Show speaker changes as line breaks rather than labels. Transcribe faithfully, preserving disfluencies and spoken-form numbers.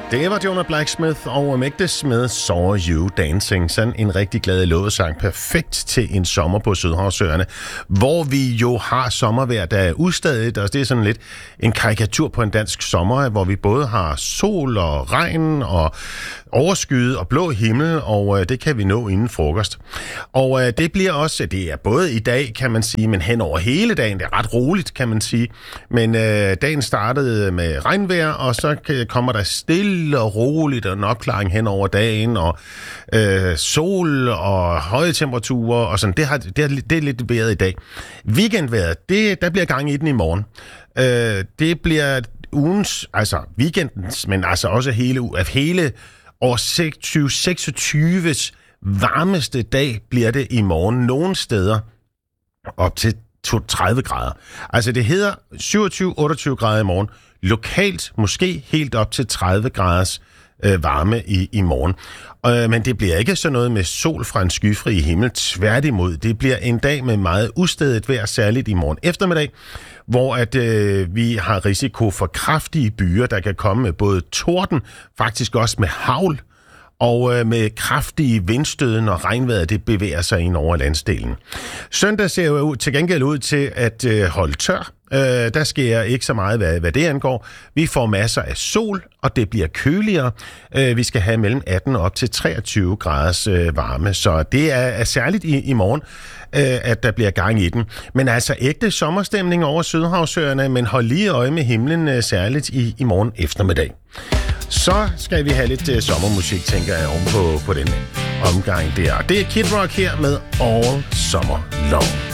Det var Jonah Blacksmith og Mægtes med Saw You Dancing. Sådan en rigtig glad lådesang. Perfekt til en sommer på Sydhavsøerne, hvor vi jo har sommervejr, der er ustadigt. Og det er sådan lidt en karikatur på en dansk sommer, hvor vi både har sol og regn og overskyet og blå himmel, og øh, det kan vi nå inden frokost. Og øh, det bliver også, det er både i dag, kan man sige, men hen over hele dagen. Det er ret roligt, kan man sige. Men øh, dagen startede med regnvejr, og så kommer der stille og roligt og en opklaring hen over dagen, og øh, sol og høje temperaturer, og sådan. Det, har, det, er, det er lidt vejret i dag. Weekendvejret, det, der bliver gang i den i morgen. Øh, det bliver ugens, altså weekendens, men altså også hele, hele år tyve seksogtyves varmeste dag bliver det i morgen. Nogle steder op til tredive grader. Altså det hedder syvogtyve otteogtyve grader i morgen. Lokalt måske helt op til tredive graders øh, varme i, i morgen. Øh, men det bliver ikke sådan noget med sol fra en skyfri himmel. Tværtimod, det bliver en dag med meget ustædigt vejr, særligt i morgen eftermiddag, hvor at øh, vi har risiko for kraftige byer, der kan komme med både torden, faktisk også med hagl, og øh, med kraftige vindstød, når regnvejret det bevæger sig ind over landsdelen. Søndag ser jo til gengæld ud til at øh, holde tør. Øh, der sker ikke så meget, hvad, hvad det angår. Vi får masser af sol, og det bliver køligere. Øh, vi skal have mellem atten og op til treogtyve graders øh, varme, så det er, er særligt i, i morgen, øh, at der bliver gang i den. Men altså ægte sommerstemning over Sydhavsøerne, men hold lige øje med himlen, øh, særligt i, i morgen eftermiddag. Så skal vi have lidt uh, sommermusik, tænker jeg, oven på, på den omgang der. Det er Kid Rock her med All Summer Long.